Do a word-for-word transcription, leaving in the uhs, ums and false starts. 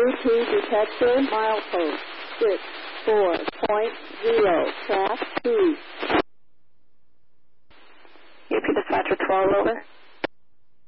Two two detector, milepost six four point zero, track two. U P dispatcher twelve, over.